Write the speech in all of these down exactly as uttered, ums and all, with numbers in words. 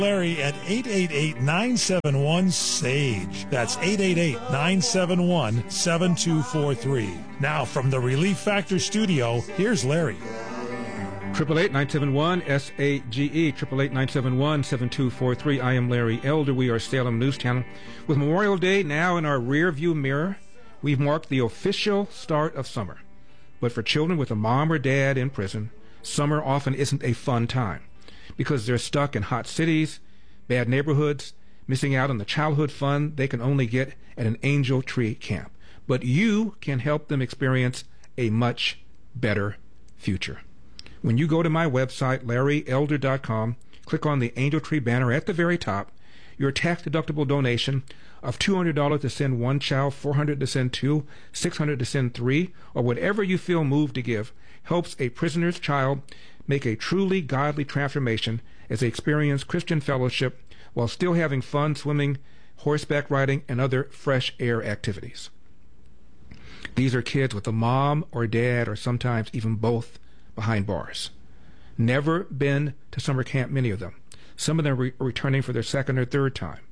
Larry at eight eight eight, nine seven one, S A G E. That's eight eight eight, nine seven one, seven two four three. Now from the Relief Factor studio, here's Larry. eight eight eight, nine seven one, S A G E, eight eight eight, nine seven one, seven two four three. I am Larry Elder. We are Salem News Channel. With Memorial Day now in our rear view mirror, we've marked the official start of summer. But for children with a mom or dad in prison, summer often isn't a fun time because they're stuck in hot cities, bad neighborhoods, missing out on the childhood fun they can only get at an Angel Tree camp. But you can help them experience a much better future. When you go to my website, larry elder dot com, click on the Angel Tree banner at the very top, your tax-deductible donation of two hundred dollars to send one child, four hundred dollars to send two, six hundred dollars to send three, or whatever you feel moved to give, helps a prisoner's child make a truly godly transformation as they experience Christian fellowship while still having fun swimming, horseback riding, and other fresh air activities. These are kids with a mom or dad or sometimes even both behind bars. Never been to summer camp, many of them. Some of them are re- returning for their second or third time.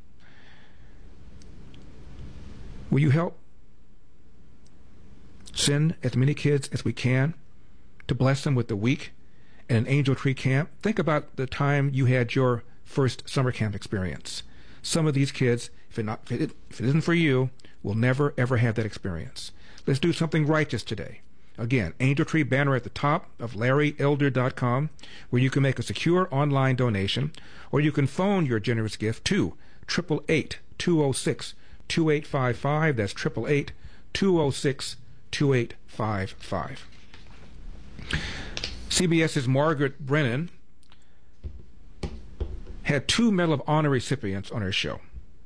Will you help send as many kids as we can to bless them with the week at an Angel Tree camp? Think about the time you had your first summer camp experience. Some of these kids, if it, not, if it, if it isn't for you, will never, ever have that experience. Let's do something righteous today. Again, Angel Tree banner at the top of larry elder dot com, where you can make a secure online donation, or you can phone your generous gift to eight eight eight, two oh six, two eight five five. That's eight eight eight, two oh six, two eight five five. CBS's Margaret Brennan had two Medal of Honor recipients on her show.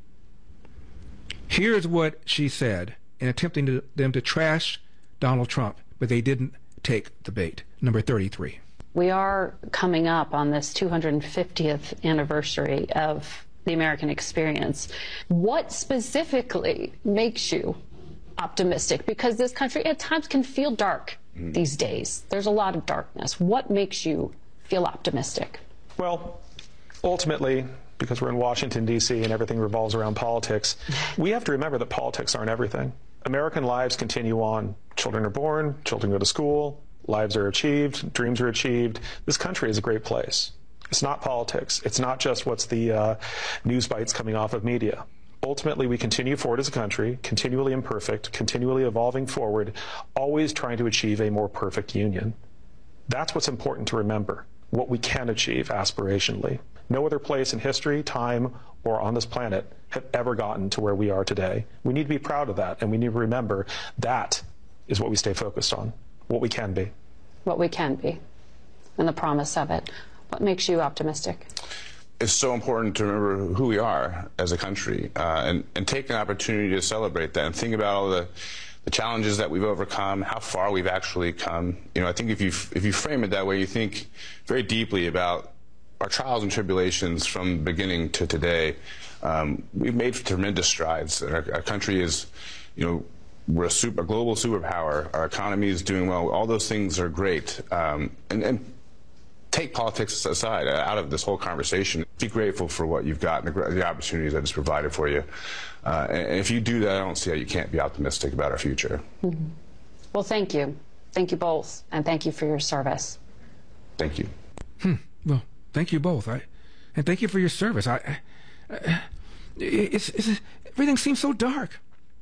Here's what she said in attempting to, them to trash Donald Trump, but they didn't take the bait. Number thirty-three. We are coming up on this two hundred fiftieth anniversary of the American experience. What specifically makes you optimistic? Because this country at times can feel dark mm. these days. There's a lot of darkness. What makes you feel optimistic? Well, ultimately, because we're in Washington, D C and everything revolves around politics, we have to remember that politics aren't everything. American lives continue on. Children are born, children go to school, lives are achieved, dreams are achieved. This country is a great place. It's not politics. It's not just what's the uh, news bites coming off of media. Ultimately, we continue forward as a country, continually imperfect, continually evolving forward, always trying to achieve a more perfect union. That's what's important to remember, what we can achieve aspirationally. No other place in history, time, or on this planet have ever gotten to where we are today. We need to be proud of that, and we need to remember that is what we stay focused on, what we can be. What we can be, and the promise of it. What makes you optimistic? It's so important to remember who we are as a country uh, and, and take an opportunity to celebrate that and think about all the, the challenges that we've overcome, how far we've actually come. You know, I think if you, if you frame it that way, you think very deeply about our trials and tribulations from the beginning to today. Um, we've made tremendous strides. Our, our country is, you know, we're a, super, a global superpower. Our economy is doing well. All those things are great. Um, and, and take politics aside, uh, out of this whole conversation. Be grateful for what you've got and the, the opportunities that it's provided for you. Uh, and, and if you do that, I don't see how you can't be optimistic about our future. Mm-hmm. Well, thank you. Thank you both. And thank you for your service. Thank you. Hmm. Well, thank you both. I, and thank you for your service. I, I it's, it's, everything seems so dark.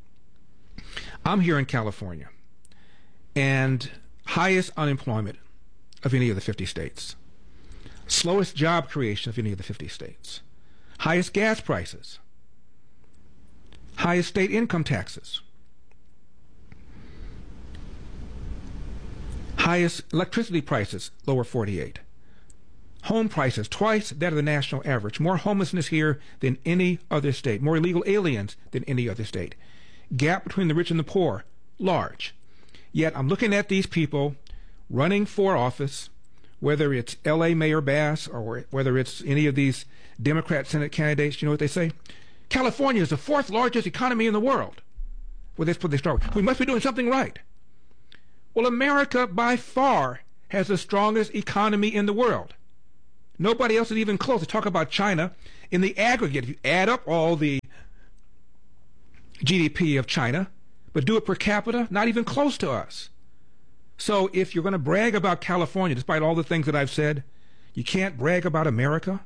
I'm here in California, and highest unemployment of any of the fifty states. Slowest job creation of any of the fifty states. Highest gas prices. Highest state income taxes. Highest electricity prices, lower forty-eight. Home prices, twice that of the national average. More homelessness here than any other state. More illegal aliens than any other state. Gap between the rich and the poor, large. Yet I'm looking at these people running for office, whether it's L A Mayor Bass or whether it's any of these Democrat Senate candidates. You know what they say? California is the fourth largest economy in the world. Well, that's what they start with. We must be doing something right. Well, America by far has the strongest economy in the world. Nobody else is even close. To talk about China in the aggregate. If you add up all the G D P of China, but do it per capita, not even close to us. So if you're going to brag about California, despite all the things that I've said, you can't brag about America.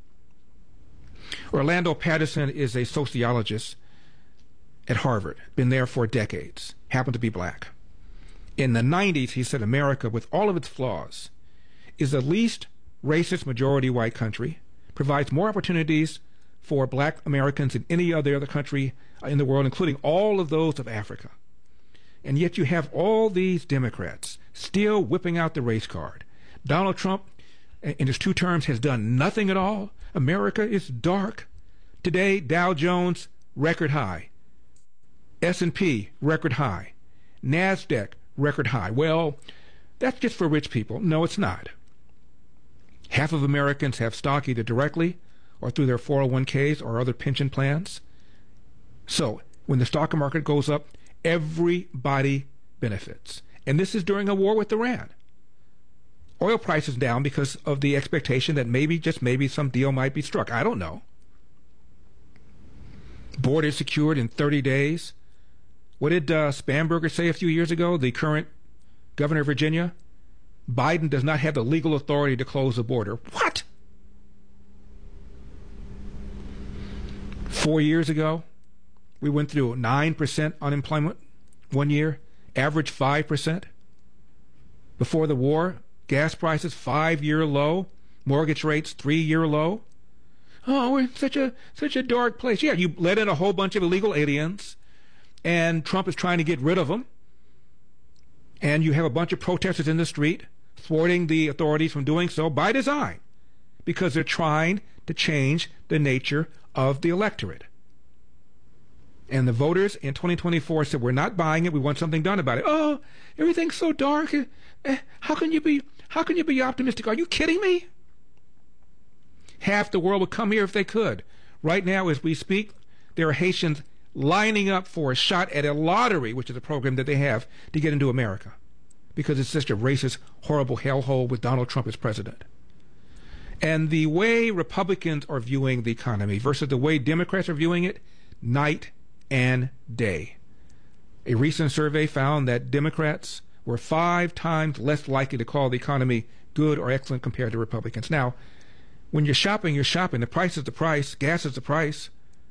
Orlando Patterson is a sociologist at Harvard, been there for decades, happened to be black. In the nineties, he said America, with all of its flaws, is the least racist majority white country, provides more opportunities for black Americans than any other other country in the world, including all of those of Africa. And yet you have all these Democrats still whipping out the race card. Donald Trump, in his two terms, has done nothing at all. America is dark. Today, Dow Jones, record high. S and P, record high. NASDAQ, record high. Well, that's just for rich people. No, it's not. Half of Americans have stock either directly or through their four oh one k's or other pension plans. So when the stock market goes up, everybody benefits. And this is during a war with Iran. Oil prices down because of the expectation that maybe, just maybe, some deal might be struck. I don't know. Border secured in thirty days. What did uh, Spanberger say a few years ago, the current governor of Virginia? Biden does not have the legal authority to close the border. What? Four years ago, we went through nine percent unemployment one year, average five percent. Before the war, gas prices five-year low, mortgage rates three-year low. Oh, we're in such a such a dark place. Yeah, you let in a whole bunch of illegal aliens, and Trump is trying to get rid of them. And you have a bunch of protesters in the street thwarting the authorities from doing so by design, because they're trying to change the nature of the electorate. And the voters in twenty twenty-four said, we're not buying it. We want something done about it. Oh, everything's so dark. Eh, how can you be, how can you be optimistic? Are you kidding me? Half the world would come here if they could. Right now, as we speak, there are Haitians lining up for a shot at a lottery, which is a program that they have to get into America, because it's such a racist, horrible hellhole with Donald Trump as president. And the way Republicans are viewing the economy versus the way Democrats are viewing it, night and day. A recent survey found that Democrats were five times less likely to call the economy good or excellent compared to Republicans. Now, when you're shopping, you're shopping. The price is the price. Gas is the price.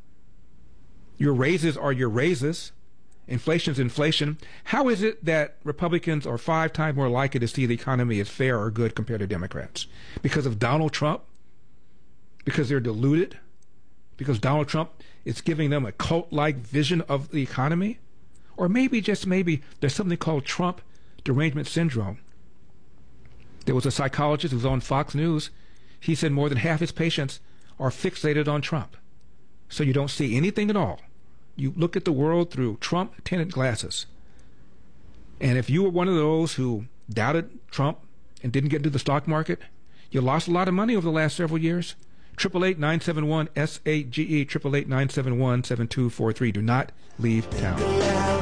Your raises are your raises. Inflation's inflation. How is it that Republicans are five times more likely to see the economy as fair or good compared to Democrats? Because of Donald Trump? Because they're deluded? Because Donald Trump is giving them a cult-like vision of the economy? Or maybe, just maybe, there's something called Trump derangement syndrome. There was a psychologist who was on Fox News. He said more than half his patients are fixated on Trump. So you don't see anything at all. You look at the world through Trump-tinted glasses. And if you were one of those who doubted Trump and didn't get into the stock market, you lost a lot of money over the last several years. eight eight eight, nine seven one, S A G E, eight eight eight, nine seven one, seven two four three. Do not leave town.